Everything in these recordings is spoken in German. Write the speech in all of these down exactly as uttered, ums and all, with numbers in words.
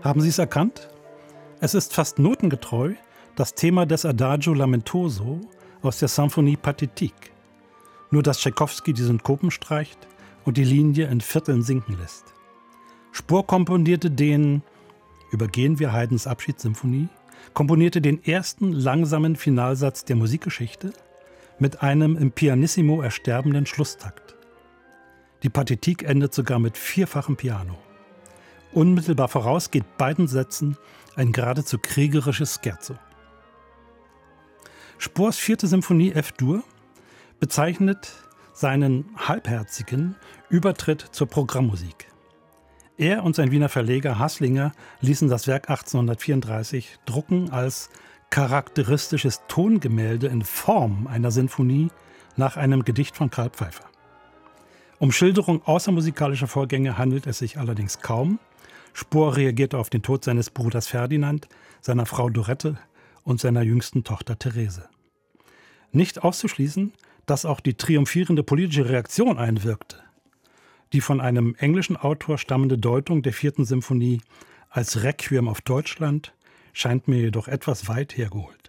Haben Sie es erkannt? Es ist fast notengetreu das Thema des Adagio Lamentoso aus der Symphonie Pathétique. Nur dass Tschaikowski die Synkopen streicht und die Linie in Vierteln sinken lässt. Spohr komponierte den, übergehen wir Haydns Abschiedssymphonie, komponierte den ersten langsamen Finalsatz der Musikgeschichte mit einem im Pianissimo ersterbenden Schlusstakt. Die Pathétique endet sogar mit vierfachem Piano. Unmittelbar voraus geht beiden Sätzen ein geradezu kriegerisches Scherzo. Spohrs vierte Symphonie F-Dur bezeichnet seinen halbherzigen Übertritt zur Programmmusik. Er und sein Wiener Verleger Haslinger ließen das Werk achtzehnhundertvierunddreißig drucken als charakteristisches Tongemälde in Form einer Sinfonie nach einem Gedicht von Karl Pfeiffer. Um Schilderung außermusikalischer Vorgänge handelt es sich allerdings kaum. Spohr reagierte auf den Tod seines Bruders Ferdinand, seiner Frau Dorette und seiner jüngsten Tochter Therese. Nicht auszuschließen, dass auch die triumphierende politische Reaktion einwirkte. Die von einem englischen Autor stammende Deutung der vierten Symphonie als Requiem auf Deutschland scheint mir jedoch etwas weit hergeholt.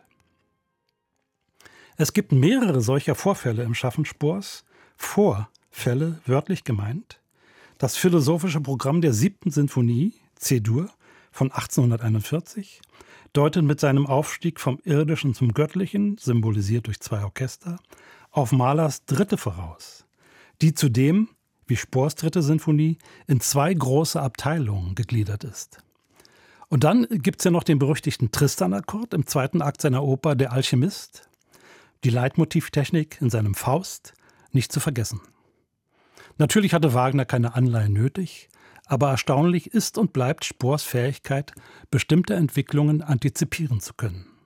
Es gibt mehrere solcher Vorfälle im Schaffen Spohrs, Vorfälle wörtlich gemeint. Das philosophische Programm der siebten Sinfonie, C-Dur, von achtzehnhunderteinundvierzig, deutet mit seinem Aufstieg vom Irdischen zum Göttlichen, symbolisiert durch zwei Orchester, auf Mahlers dritte voraus, die zudem, wie Spohrs dritte Sinfonie, in zwei große Abteilungen gegliedert ist. Und dann gibt es ja noch den berüchtigten Tristan-Akkord im zweiten Akt seiner Oper Der Alchemist, die Leitmotivtechnik in seinem Faust, nicht zu vergessen. Natürlich hatte Wagner keine Anleihen nötig, aber erstaunlich ist und bleibt Spohrs Fähigkeit, bestimmte Entwicklungen antizipieren zu können.